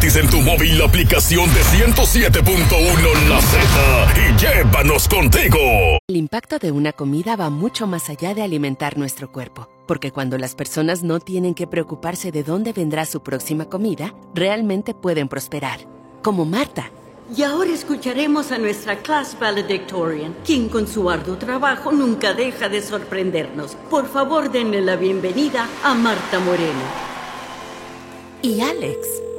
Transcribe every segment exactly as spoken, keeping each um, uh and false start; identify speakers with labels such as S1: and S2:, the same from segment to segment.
S1: gratis en tu móvil la aplicación de ciento siete punto uno La Z y llévanos contigo.
S2: El impacto de una comida va mucho más allá de alimentar nuestro cuerpo, porque cuando las personas no tienen que preocuparse de dónde vendrá su próxima comida, realmente pueden prosperar. Como Marta.
S3: Y ahora escucharemos a nuestra class valedictorian, quien con su arduo trabajo nunca deja de sorprendernos. Por favor, denle la bienvenida a Marta Moreno.
S2: Y Alex.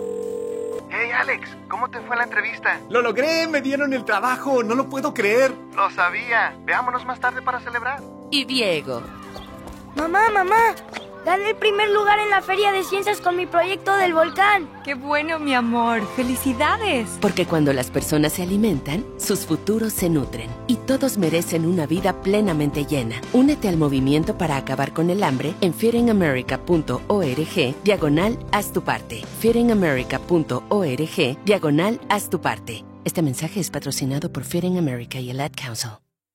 S4: Hey Alex, ¿cómo te fue la entrevista?
S5: ¡Lo logré! ¡Me dieron el trabajo! ¡No lo puedo creer!
S4: Lo sabía. Veámonos más tarde para celebrar.
S2: Y Diego.
S6: Mamá, mamá, gané el primer lugar en la Feria de Ciencias con mi proyecto del volcán.
S7: ¡Qué bueno, mi amor! ¡Felicidades!
S2: Porque cuando las personas se alimentan, sus futuros se nutren. Y todos merecen una vida plenamente llena. Únete al movimiento para acabar con el hambre en feedingamerica.org diagonal haz tu parte. feedingamerica.org diagonal haz tu parte. Este mensaje es patrocinado por Feeding America y el Ad Council.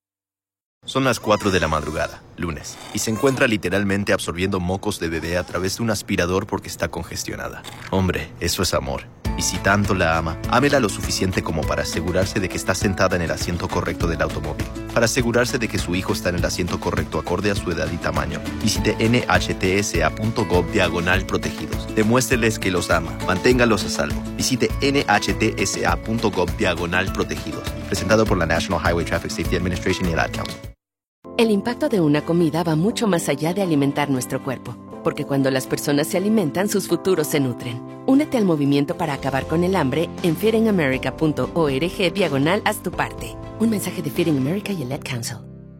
S8: Son las cuatro de la madrugada, lunes, y se encuentra literalmente absorbiendo mocos de bebé a través de un aspirador porque está congestionada. Hombre, eso es amor. Y si tanto la ama, ámela lo suficiente como para asegurarse de que está sentada en el asiento correcto del automóvil, para asegurarse de que su hijo está en el asiento correcto acorde a su edad y tamaño. Visite N H T S A punto gov diagonal protegidos. Demuéstreles que los ama. Manténgalos a salvo. Visite N H T S A punto gov diagonal protegidos. Presentado por la National Highway Traffic Safety Administration y el Ad Council.
S2: El impacto de una comida va mucho más allá de alimentar nuestro cuerpo, porque cuando las personas se alimentan, sus futuros se nutren. Únete al movimiento para acabar con el hambre en feedingamerica.org diagonal haz tu parte. Un mensaje de Feeding America y el Ad Council.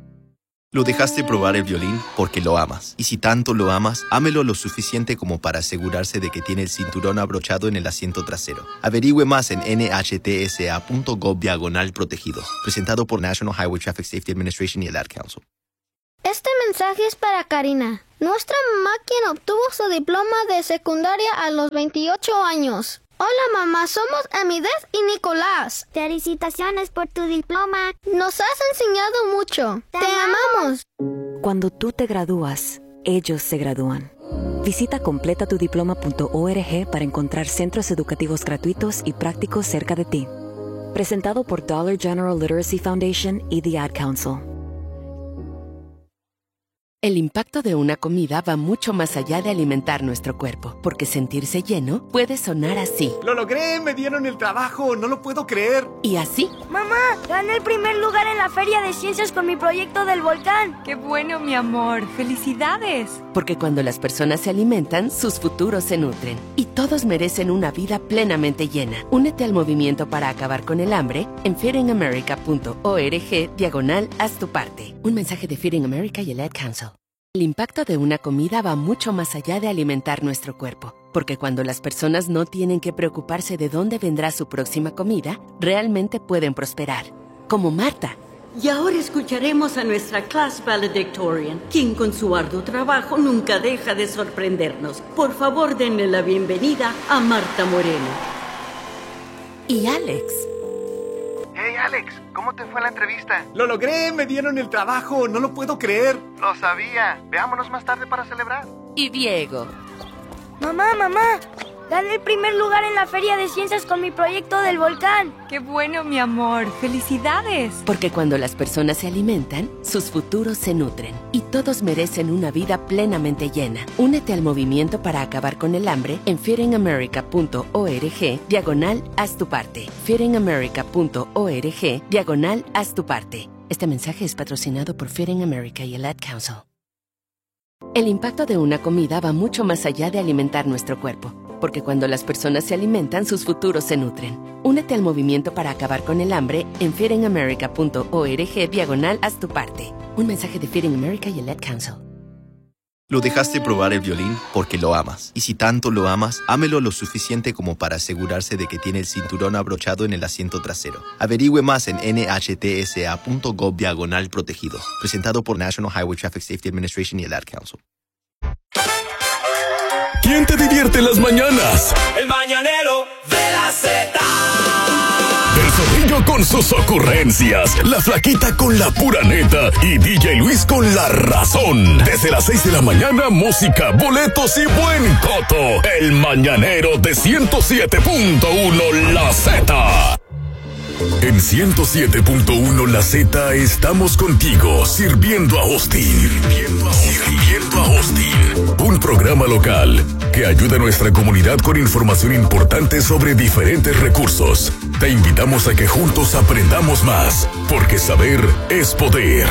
S8: Lo dejaste probar el violín porque lo amas. Y si tanto lo amas, ámelo lo suficiente como para asegurarse de que tiene el cinturón abrochado en el asiento trasero. Averigüe más en N H T S A punto gov diagonal protegidos. Presentado por National Highway Traffic Safety Administration y el Ad Council.
S9: Este mensaje es para Karina, nuestra mamá quien obtuvo su diploma de secundaria a los veintiocho años. Hola mamá, somos Amidez y Nicolás.
S10: Felicitaciones por tu diploma.
S9: Nos has enseñado mucho. Te, Te amamos.
S11: Cuando tú te gradúas, ellos se gradúan. Visita completa tu diploma punto org para encontrar centros educativos gratuitos y prácticos cerca de ti. Presentado por Dollar General Literacy Foundation y The Ad Council.
S2: El impacto de una comida va mucho más allá de alimentar nuestro cuerpo, porque sentirse lleno puede sonar así.
S5: ¡Lo logré! ¡Me dieron el trabajo! ¡No lo puedo creer!
S2: Y así.
S6: Mamá, gané el primer lugar en la Feria de Ciencias con mi proyecto del volcán.
S7: ¡Qué bueno, mi amor! ¡Felicidades!
S2: Porque cuando las personas se alimentan, sus futuros se nutren. Y todos merecen una vida plenamente llena. Únete al movimiento para acabar con el hambre en feedingamerica.org diagonal haz tu parte. Un mensaje de Feeding America y el Ad Council. El impacto de una comida va mucho más allá de alimentar nuestro cuerpo, porque cuando las personas no tienen que preocuparse de dónde vendrá su próxima comida, realmente pueden prosperar. Como Marta.
S3: Y ahora escucharemos a nuestra class valedictorian, quien con su arduo trabajo nunca deja de sorprendernos. Por favor, denle la bienvenida a Marta Moreno.
S2: Y Alex.
S4: Hey Alex, ¿cómo te fue la entrevista?
S5: ¡Lo logré! ¡Me dieron el trabajo! ¡No lo puedo creer!
S4: Lo sabía. Veámonos más tarde para celebrar.
S2: Y Diego.
S6: Mamá, mamá, gané el primer lugar en la Feria de Ciencias con mi proyecto del volcán.
S7: ¡Qué bueno, mi amor! ¡Felicidades!
S2: Porque cuando las personas se alimentan, sus futuros se nutren. Y todos merecen una vida plenamente llena. Únete al movimiento para acabar con el hambre en feedingamerica.org diagonal haz tu parte. feedingamerica.org diagonal haz tu parte. Este mensaje es patrocinado por Feeding America y el Ad Council. El impacto de una comida va mucho más allá de alimentar nuestro cuerpo, porque cuando las personas se alimentan, sus futuros se nutren. Únete al movimiento para acabar con el hambre en feedingamerica.org diagonal haz tu parte. Un mensaje de Feeding America y el Ad Council.
S8: Lo dejaste probar el violín porque lo amas. Y si tanto lo amas, ámelo lo suficiente como para asegurarse de que tiene el cinturón abrochado en el asiento trasero. Averigüe más en N H T S A punto gov diagonal protegidos. Presentado por National Highway Traffic Safety Administration y el Ad Council.
S1: ¿Quién te divierte en las mañanas?
S12: El mañanero de la Z.
S1: Del zorrillo con con sus ocurrencias, la flaquita con la pura neta y D J Luis con la razón. Desde las seis de la mañana, música, boletos y buen coto. El mañanero de ciento siete punto uno La Z. En ciento siete punto uno La Z estamos contigo, sirviendo a Austin. Sirviendo a, sirviendo a Austin. Un programa local que ayuda a nuestra comunidad con información importante sobre diferentes recursos. Te invitamos a que juntos aprendamos más, porque saber es poder.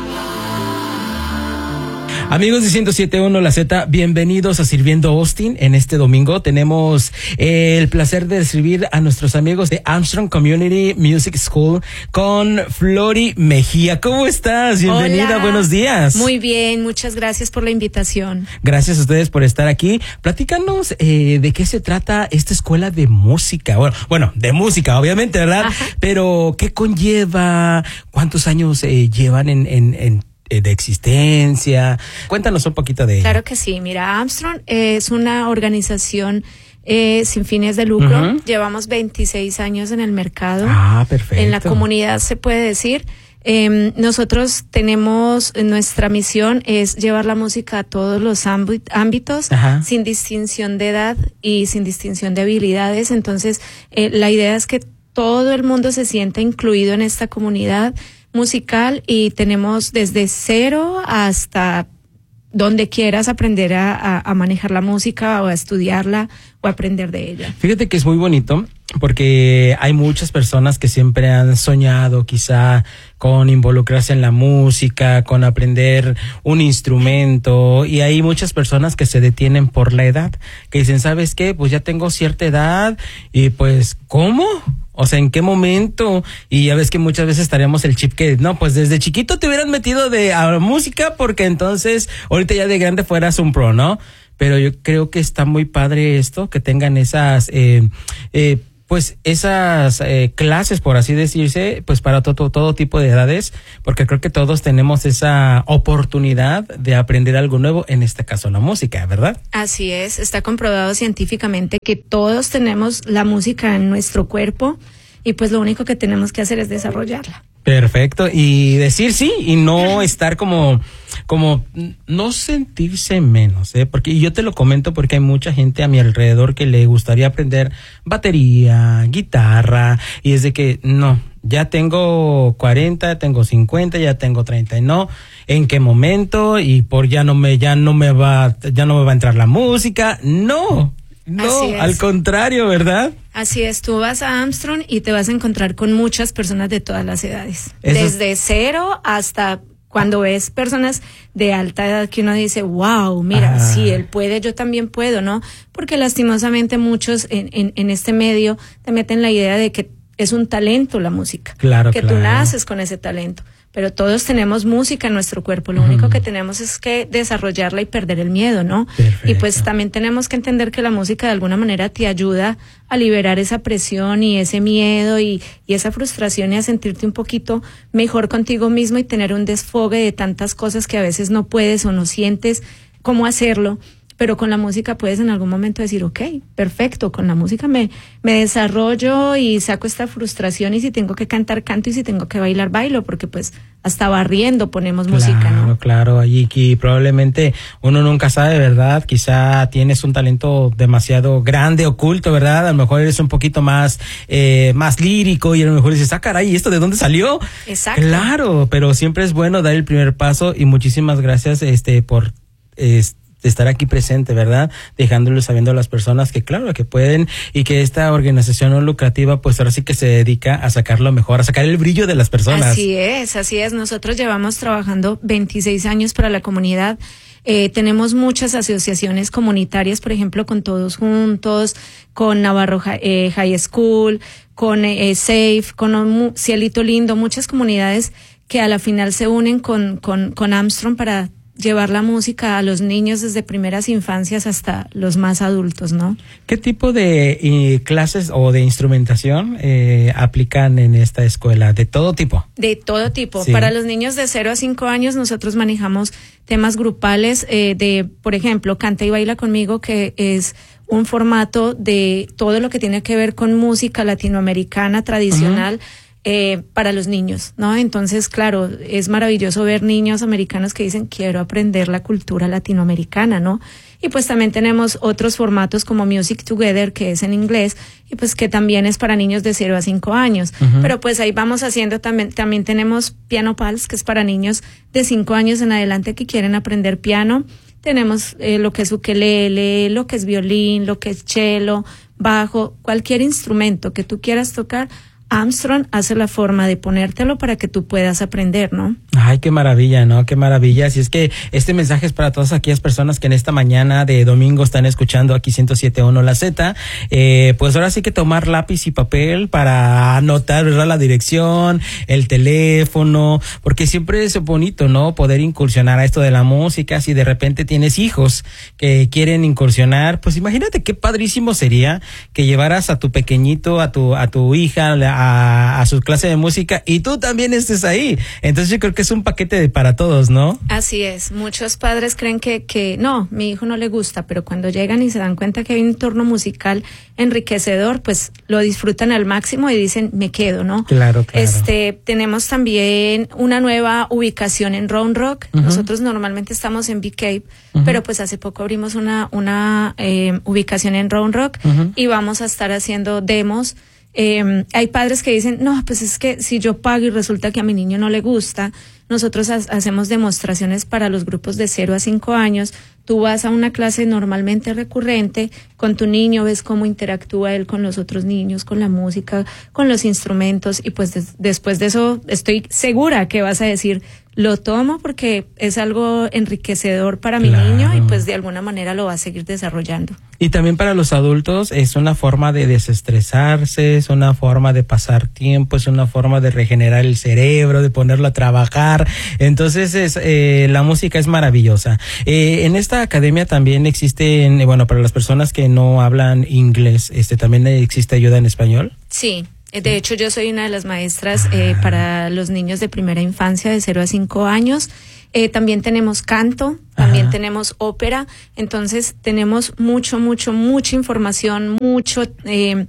S12: Amigos de ciento siete punto uno La Z, bienvenidos a Sirviendo Austin. En este domingo tenemos eh, el placer de recibir a nuestros amigos de Armstrong Community Music School con Flori Mejía. ¿Cómo estás? Bienvenida,
S13: Hola.
S12: Buenos días.
S13: Muy bien, muchas gracias por la invitación.
S12: Gracias a ustedes por estar aquí. Platícanos eh, de qué se trata esta escuela de música. Bueno, bueno, de música, obviamente, ¿verdad? Ajá. Pero, ¿qué conlleva? ¿Cuántos años eh, llevan en, en, en de existencia? Cuéntanos un poquito de ella.
S13: Claro que sí. Mira, Armstrong es una organización eh, sin fines de lucro. Uh-huh. Llevamos veintiséis años en el mercado.
S12: Ah, perfecto.
S13: En la comunidad, se puede decir. Eh, nosotros tenemos, nuestra misión es llevar la música a todos los ámbitos, Ajá. sin distinción de edad y sin distinción de habilidades. Entonces, eh, la idea es que todo el mundo se sienta incluido en esta comunidad musical, y tenemos desde cero hasta donde quieras aprender a, a, a manejar la música o a estudiarla o aprender de ella.
S12: Fíjate que es muy bonito porque hay muchas personas que siempre han soñado quizá con involucrarse en la música, con aprender un instrumento, y hay muchas personas que se detienen por la edad, que dicen, ¿sabes qué? Pues ya tengo cierta edad y pues, ¿cómo? O sea, ¿en qué momento? Y ya ves que muchas veces estaríamos el chip que, no, pues desde chiquito te hubieran metido de a la música, porque entonces ahorita ya de grande fueras un pro, ¿no? Pero yo creo que está muy padre esto, que tengan esas, eh, eh, pues esas eh, clases, por así decirse, pues para todo, todo tipo de edades, porque creo que todos tenemos esa oportunidad de aprender algo nuevo, en este caso la música, ¿verdad?
S13: Así es, está comprobado científicamente que todos tenemos la música en nuestro cuerpo, y pues lo único que tenemos que hacer es desarrollarla.
S12: Perfecto, y decir sí, y no estar como, como, no sentirse menos, ¿eh? Porque, y yo te lo comento porque hay mucha gente a mi alrededor que le gustaría aprender batería, guitarra, y es de que, no, ya tengo cuarenta, tengo cincuenta, ya tengo treinta, y no, ¿en qué momento? Y por ya no me, ya no me va, ya no me va a entrar la música, no. No, al contrario, ¿verdad?
S13: Así es, tú vas a Armstrong y te vas a encontrar con muchas personas de todas las edades. Eso Desde es... cero hasta cuando ves personas de alta edad que uno dice, wow, mira, ah. si él puede, yo también puedo, ¿no? Porque lastimosamente muchos en, en, en este medio te meten la idea de que es un talento la música.
S12: Claro,
S13: que
S12: claro.
S13: tú naces con ese talento. Pero todos tenemos música en nuestro cuerpo, lo mm. único que tenemos es que desarrollarla y perder el miedo, ¿no?
S12: Perfecto.
S13: Y pues también tenemos que entender que la música de alguna manera te ayuda a liberar esa presión y ese miedo y, y esa frustración, y a sentirte un poquito mejor contigo mismo y tener un desfogue de tantas cosas que a veces no puedes o no sientes cómo hacerlo. Pero con la música puedes en algún momento decir, ok, perfecto, con la música me, me desarrollo y saco esta frustración, y si tengo que cantar, canto, y si tengo que bailar, bailo, porque pues hasta barriendo ponemos
S12: claro,
S13: música, ¿no?
S12: Claro, claro, allí que probablemente uno nunca sabe, ¿verdad? Quizá tienes un talento demasiado grande, oculto, ¿verdad? A lo mejor eres un poquito más, eh, más lírico, y a lo mejor dices, ah, caray, ¿esto de dónde salió?
S13: Exacto.
S12: Claro, pero siempre es bueno dar el primer paso, y muchísimas gracias, este, por, este, de estar aquí presente, ¿verdad? Dejándolo sabiendo a las personas que claro, que pueden, y que esta organización no lucrativa pues ahora sí que se dedica a sacar lo mejor, a sacar el brillo de las personas.
S13: Así es, así es. Nosotros llevamos trabajando veintiséis años para la comunidad. Eh, tenemos muchas asociaciones comunitarias, por ejemplo, con Todos Juntos, con Navarro eh, High School, con eh, Safe, con um, Cielito Lindo, muchas comunidades que a la final se unen con, con, con Armstrong para llevar la música a los niños desde primeras infancias hasta los más adultos, ¿no?
S12: ¿Qué tipo de eh, clases o de instrumentación eh, aplican en esta escuela? ¿De todo tipo?
S13: De todo tipo.
S12: Sí.
S13: Para los niños de cero a cinco años nosotros manejamos temas grupales eh, de, por ejemplo, Canta y Baila Conmigo, que es un formato de todo lo que tiene que ver con música latinoamericana tradicional. Uh-huh. eh, para los niños, ¿no? Entonces, claro, es maravilloso ver niños americanos que dicen, quiero aprender la cultura latinoamericana, ¿no? Y pues también tenemos otros formatos como Music Together, que es en inglés, y pues que también es para niños de cero a cinco años. Uh-huh. Pero pues ahí vamos haciendo también, también tenemos Piano Pals, que es para niños de cinco años en adelante que quieren aprender piano. Tenemos eh, lo que es ukelele, lo que es violín, lo que es cello, bajo, cualquier instrumento que tú quieras tocar. Armstrong hace la forma de ponértelo para que tú puedas aprender, ¿no?
S12: Ay, qué maravilla, ¿no? Qué maravilla. Así es que este mensaje es para todas aquellas personas que en esta mañana de domingo están escuchando aquí ciento siete punto uno La Z. Eh, pues ahora sí que tomar lápiz y papel para anotar, ¿verdad? La dirección, el teléfono, porque siempre es bonito, ¿no? Poder incursionar a esto de la música. Si de repente tienes hijos que quieren incursionar, pues imagínate qué padrísimo sería que llevaras a tu pequeñito, a tu, a tu hija, A, a su clase de música y tú también estés ahí. Entonces yo creo que es un paquete de para todos, ¿no?
S13: Así es. Muchos padres creen que, que no, mi hijo no le gusta, pero cuando llegan y se dan cuenta que hay un entorno musical enriquecedor, pues lo disfrutan al máximo y dicen, me quedo, ¿no?
S12: Claro, claro.
S13: Este, tenemos también una nueva ubicación en Round Rock. Uh-huh. Nosotros normalmente estamos en Big Cave, uh-huh. pero pues hace poco abrimos una, una eh, ubicación en Round Rock, uh-huh. y vamos a estar haciendo demos. Eh, hay padres que dicen, no, pues es que si yo pago y resulta que a mi niño no le gusta, nosotros ha- hacemos demostraciones para los grupos de cero a cinco años. Tú vas a una clase normalmente recurrente con tu niño, ves cómo interactúa él con los otros niños, con la música, con los instrumentos, y pues des- después de eso estoy segura que vas a decir, lo tomo porque es algo enriquecedor para mi
S12: Claro.
S13: niño y pues de alguna manera lo va a seguir desarrollando.
S12: Y también para los adultos es una forma de desestresarse, es una forma de pasar tiempo, es una forma de regenerar el cerebro, de ponerlo a trabajar. Entonces es eh, la música es maravillosa. Eh, en esta academia también existe, bueno, para las personas que no hablan inglés, este también existe ayuda en español.
S13: Sí. De hecho, yo soy una de las maestras eh, para los niños de primera infancia de cero a cinco años. Eh, también tenemos canto, también Ajá. tenemos ópera. Entonces, tenemos mucho, mucho, mucha información, mucho, eh,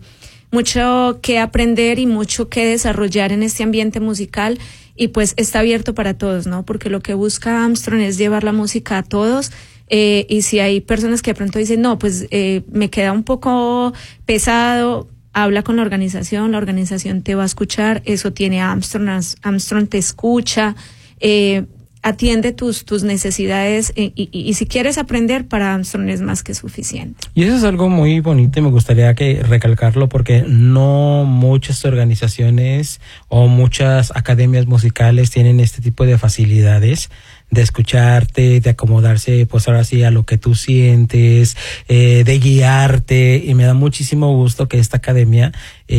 S13: mucho que aprender y mucho que desarrollar en este ambiente musical. Y pues está abierto para todos, ¿no? Porque lo que busca Armstrong es llevar la música a todos. Eh, y si hay personas que de pronto dicen, no, pues eh, me queda un poco pesado, habla con la organización, la organización te va a escuchar, eso tiene Armstrong, Armstrong te escucha, eh, atiende tus tus necesidades y, y, y si quieres aprender, para Armstrong es más que suficiente.
S12: Y eso es algo muy bonito y me gustaría que recalcarlo porque no muchas organizaciones o muchas academias musicales tienen este tipo de facilidades de escucharte, de acomodarse pues ahora sí a lo que tú sientes, eh, de guiarte, y me da muchísimo gusto que esta academia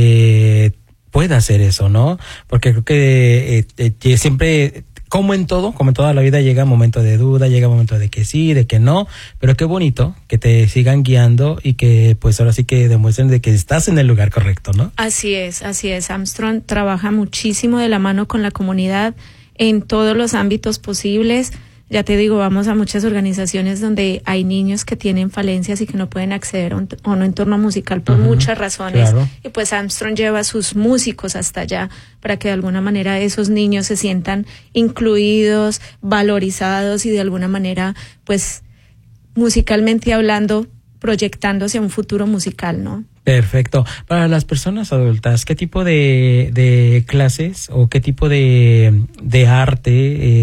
S12: eh, pueda hacer eso, ¿no? Porque creo que eh, eh, siempre, como en todo, como en toda la vida, llega un momento de duda, llega un momento de que sí, de que no, pero qué bonito que te sigan guiando y que pues ahora sí que demuestren de que estás en el lugar correcto, ¿no?
S13: Así es, así es. Armstrong trabaja muchísimo de la mano con la comunidad en todos los ámbitos posibles. Ya te digo, vamos a muchas organizaciones donde hay niños que tienen falencias y que no pueden acceder a un, a un entorno musical por uh-huh, muchas razones. Claro. Y pues Armstrong lleva a sus músicos hasta allá para que de alguna manera esos niños se sientan incluidos, valorizados y de alguna manera, pues musicalmente hablando, proyectándose a un futuro musical, ¿no?
S12: Perfecto. Para las personas adultas, ¿qué tipo de, de clases o qué tipo de, de arte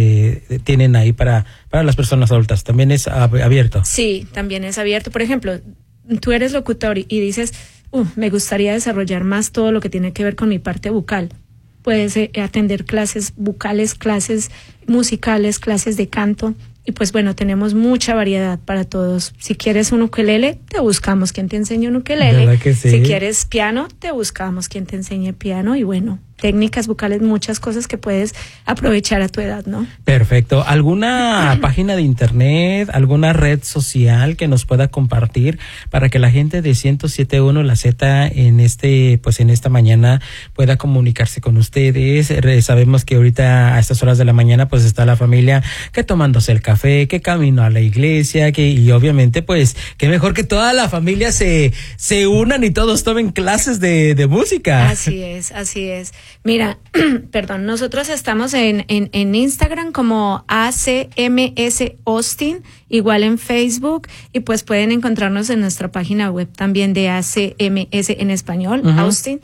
S12: eh, tienen ahí para, para las personas adultas? ¿También es ab- abierto?
S13: Sí, también es abierto. Por ejemplo, tú eres locutor y dices, uh, me gustaría desarrollar más todo lo que tiene que ver con mi parte bucal. Puedes eh, atender clases bucales, clases musicales, clases de canto. Y pues bueno, tenemos mucha variedad para todos. Si quieres un ukelele, te buscamos quien te enseñe un ukelele.
S12: ¿Verdad que sí?
S13: Si quieres piano, te buscamos quien te enseñe piano. Y bueno, técnicas vocales, muchas cosas que puedes aprovechar a tu edad, ¿no?
S12: Perfecto. ¿Alguna página de internet, alguna red social que nos pueda compartir para que la gente de ciento siete punto uno La Z en este, pues en esta mañana pueda comunicarse con ustedes? Sabemos que ahorita a estas horas de la mañana pues está la familia que tomándose el café, que camino a la iglesia, que y obviamente pues que mejor que toda la familia se se unan y todos tomen clases de, de música.
S13: Así es, así es. Mira, perdón, nosotros estamos en, en, en Instagram como A C M S Austin, igual en Facebook, y pues pueden encontrarnos en nuestra página web también de A C M S en español, uh-huh. Austin.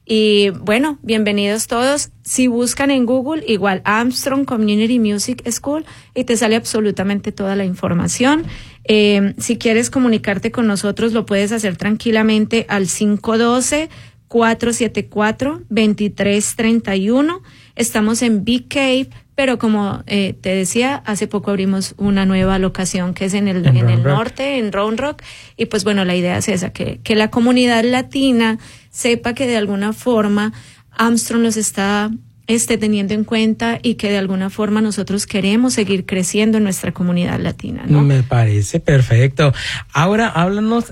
S13: Y bueno, bienvenidos todos. Si buscan en Google, igual Armstrong Community Music School, y te sale absolutamente toda la información. Eh, si quieres comunicarte con nosotros, lo puedes hacer tranquilamente al cinco uno dos, cuatro siete cuatro, dos tres tres uno. Estamos en Big Cave, pero como eh, te decía, hace poco abrimos una nueva locación que es en el, en en el norte, en Round Rock. Y pues bueno, la idea es esa, que, que la comunidad latina sepa que de alguna forma Armstrong los está esté teniendo en cuenta y que de alguna forma nosotros queremos seguir creciendo en nuestra comunidad latina, ¿no?
S12: Me parece perfecto. Ahora háblanos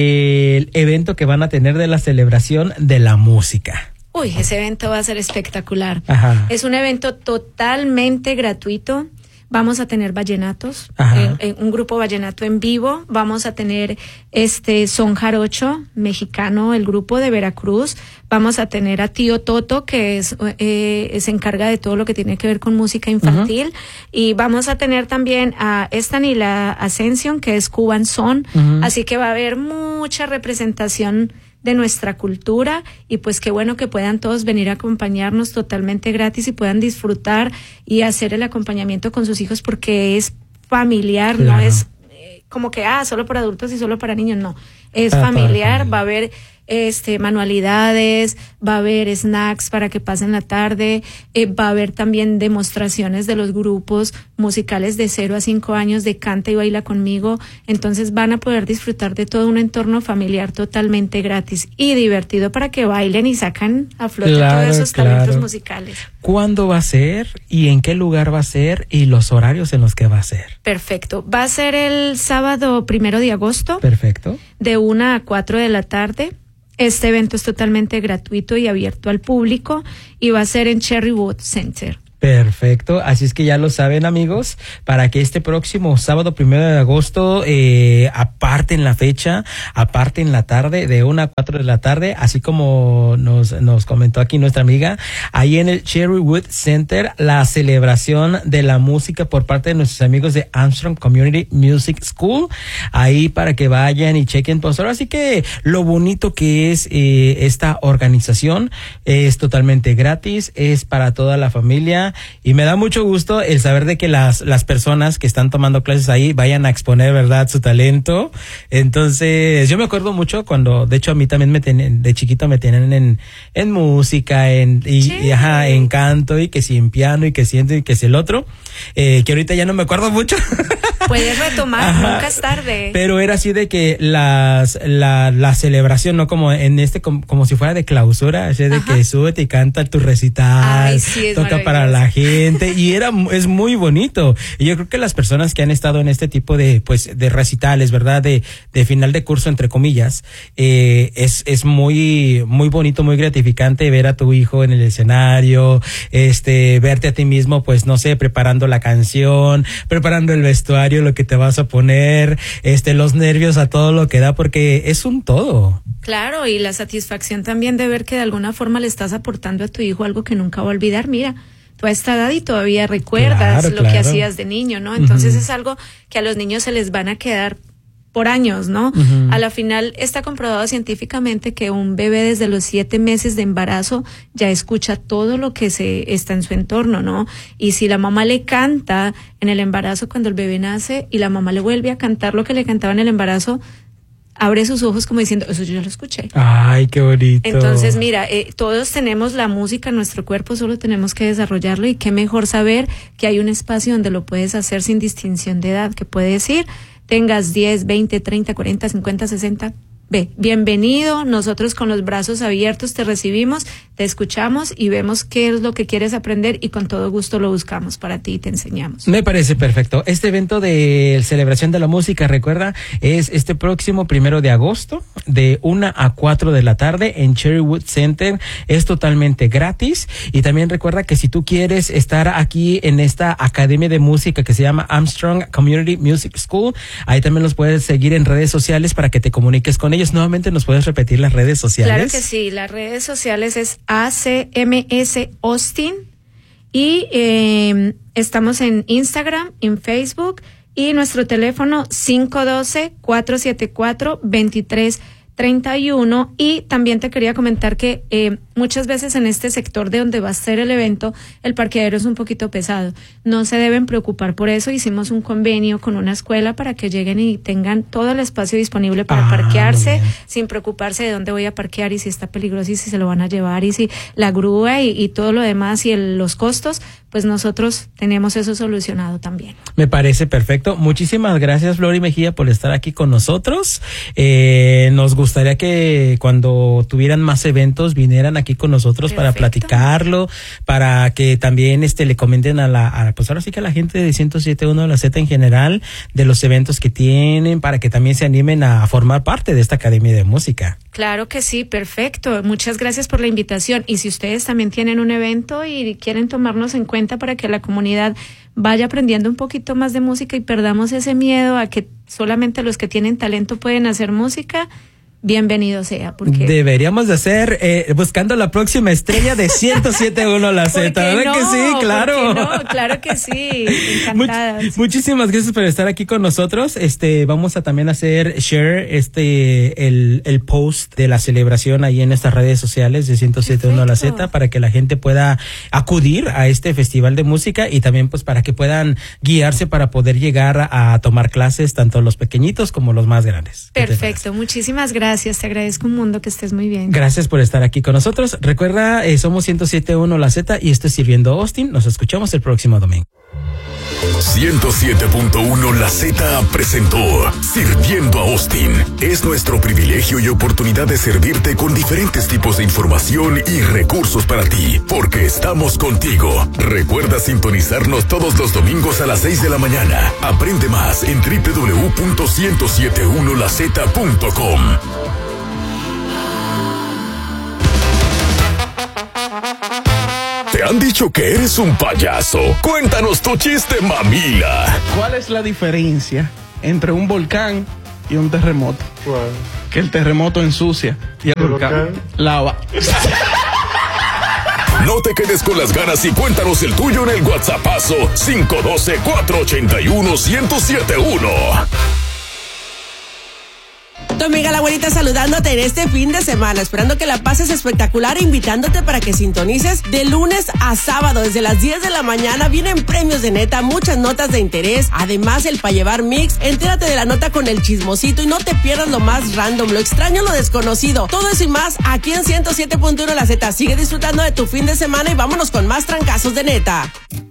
S12: del evento que van a tener de la celebración de la música.
S13: Uy, ese evento va a ser espectacular.
S12: Ajá.
S13: Es un evento totalmente gratuito. Vamos a tener vallenatos, eh, eh, un grupo vallenato en vivo. Vamos a tener este son jarocho mexicano, el grupo de Veracruz. Vamos a tener a Tío Toto, que es eh, se encarga de todo lo que tiene que ver con música infantil. Uh-huh. Y vamos a tener también a Estanila Ascension, que es Cuban Son. Uh-huh. Así que va a haber mucha representación de nuestra cultura, y pues qué bueno que puedan todos venir a acompañarnos totalmente gratis y puedan disfrutar y hacer el acompañamiento con sus hijos, porque es familiar, claro. No es eh, como que ah solo para adultos y solo para niños, no, es para familiar, va a haber este manualidades, va a haber snacks para que pasen la tarde, eh, va a haber también demostraciones de los grupos musicales de cero a cinco años de Canta y Baila Conmigo. Entonces van a poder disfrutar de todo un entorno familiar totalmente gratis y divertido para que bailen y sacan a flote claro, todos esos claro. talentos musicales.
S12: ¿Cuándo va a ser y en qué lugar va a ser y los horarios en los que va a ser?
S13: Perfecto, va a ser el sábado primero de agosto.
S12: Perfecto.
S13: De una a cuatro de la tarde. Este evento es totalmente gratuito y abierto al público y va a ser en Cherrywood Center.
S12: Perfecto, así es que ya lo saben, amigos, para que este próximo sábado primero de agosto eh, aparten la fecha, aparten la tarde de una a cuatro de la tarde, así como nos, nos comentó aquí nuestra amiga, ahí en el Cherrywood Center, la celebración de la música por parte de nuestros amigos de Armstrong Community Music School, ahí para que vayan y chequen, pues ahora sí que lo bonito que es eh, esta organización, es totalmente gratis, es para toda la familia. Y me da mucho gusto el saber de que las, las personas que están tomando clases ahí vayan a exponer, ¿verdad?, su talento. Entonces, yo me acuerdo mucho cuando, de hecho, a mí también me tenían, de chiquito me tenían en, en música, en, y, sí. y ajá, en canto, y que si en piano, y que si y que si el otro, eh, que ahorita ya no me acuerdo mucho.
S13: Puedes retomar, ajá, nunca es tarde.
S12: Pero era así de que las, la, la celebración, ¿no? Como en este, como, como si fuera de clausura, así de ajá. que súbete y canta tu recital, ay, sí, toca para la gente, y era, es muy bonito. Y yo creo que las personas que han estado en este tipo de, pues, de recitales, ¿verdad? De, de final de curso, entre comillas, eh, es, es muy, muy bonito, muy gratificante ver a tu hijo en el escenario, este, verte a ti mismo, pues, no sé, preparando la canción, preparando el vestuario, lo que te vas a poner, este, los nervios a todo lo que da, porque es un todo.
S13: Claro, y la satisfacción también de ver que de alguna forma le estás aportando a tu hijo algo que nunca va a olvidar. Mira, tú a esta edad y todavía recuerdas claro, lo claro. que hacías de niño, ¿no? Entonces uh-huh. es algo que a los niños se les van a quedar por años, ¿no? Uh-huh. A la final está comprobado científicamente que un bebé desde los siete meses de embarazo ya escucha todo lo que se está en su entorno, ¿no? Y si la mamá le canta en el embarazo cuando el bebé nace y la mamá le vuelve a cantar lo que le cantaba en el embarazo, abre sus ojos como diciendo, eso yo ya lo escuché.
S12: Ay, qué bonito.
S13: Entonces, mira, eh, todos tenemos la música en nuestro cuerpo, solo tenemos que desarrollarlo, y qué mejor saber que hay un espacio donde lo puedes hacer sin distinción de edad, que puedes ir, tengas diez, veinte, treinta, cuarenta, cincuenta, sesenta, ve, bienvenido, nosotros con los brazos abiertos te recibimos, te escuchamos y vemos qué es lo que quieres aprender, y con todo gusto lo buscamos para ti y te enseñamos.
S12: Me parece perfecto. Este evento de celebración de la música, recuerda, es este próximo primero de agosto, de una a cuatro de la tarde en Cherrywood Center. Es totalmente gratis, y también recuerda que si tú quieres estar aquí en esta academia de música que se llama Armstrong Community Music School, ahí también los puedes seguir en redes sociales para que te comuniques con ellos. Nuevamente, ¿nos puedes repetir las redes sociales?
S13: Claro que sí, las redes sociales es A C M S Austin. Y eh, estamos en Instagram, en Facebook, y nuestro teléfono cinco uno dos, cuatro siete cuatro, dos tres treinta y uno. Y también te quería comentar que eh, muchas veces en este sector de donde va a ser el evento, el parqueadero es un poquito pesado. No se deben preocupar por eso. Hicimos un convenio con una escuela para que lleguen y tengan todo el espacio disponible para ah, parquearse, sin preocuparse de dónde voy a parquear y si está peligroso y si se lo van a llevar y si la grúa y, y todo lo demás y el, los costos, pues nosotros tenemos eso solucionado también. Me parece perfecto. Muchísimas gracias, Flori Mejía, por estar aquí con nosotros. Eh, nos gustaría que cuando tuvieran más eventos vinieran aquí con nosotros Perfecto. Para platicarlo, para que también este le comenten a la, a, pues ahora sí que a la gente de ciento siete punto uno La Z en general, de los eventos que tienen, para que también se animen a formar parte de esta Academia de Música. Claro que sí, perfecto. Muchas gracias por la invitación. Y si ustedes también tienen un evento y quieren tomarnos en cuenta para que la comunidad vaya aprendiendo un poquito más de música y perdamos ese miedo a que solamente los que tienen talento pueden hacer música, bienvenido sea. Porque deberíamos de hacer eh, buscando la próxima estrella de ciento siete punto uno La Z, ¿verdad no? que sí? Claro. No, claro que sí. Encantada. Much, muchísimas gracias por estar aquí con nosotros. Este, vamos a también hacer share este el el post de la celebración ahí en nuestras redes sociales de ciento siete punto uno La Z para que la gente pueda acudir a este festival de música y también pues para que puedan guiarse para poder llegar a, a tomar clases tanto los pequeñitos como los más grandes. Perfecto, muchísimas gracias. Gracias, te agradezco un mundo, que estés muy bien. Gracias por estar aquí con nosotros. Recuerda, eh, somos ciento siete punto uno La Z y esto es Sirviendo Austin. Nos escuchamos el próximo domingo.
S1: ciento siete punto uno La Z presentó Sirviendo a Austin. Es nuestro privilegio y oportunidad de servirte con diferentes tipos de información y recursos para ti, porque estamos contigo. Recuerda sintonizarnos todos los domingos a las seis de la mañana. Aprende más en doble u doble u doble u punto ciento siete punto uno la z punto com. ¿Te han dicho que eres un payaso? Cuéntanos tu chiste, mamila.
S14: ¿Cuál es la diferencia entre un volcán y un terremoto? ¿Cuál? Que el terremoto ensucia y el, ¿El volcán, volcán lava.
S1: No te quedes con las ganas y cuéntanos el tuyo en el WhatsAppazo cinco uno dos, cuatro ocho uno, uno cero siete uno.
S15: Tu amiga la abuelita saludándote en este fin de semana, esperando que la pases espectacular e invitándote para que sintonices de lunes a sábado desde las diez de la mañana. Vienen premios de neta, muchas notas de interés, además el pa' llevar mix. Entérate de la nota con el chismosito y no te pierdas lo más random, lo extraño, lo desconocido. Todo eso y más aquí en ciento siete punto uno La Z. Sigue disfrutando de tu fin de semana y vámonos con más trancazos de neta.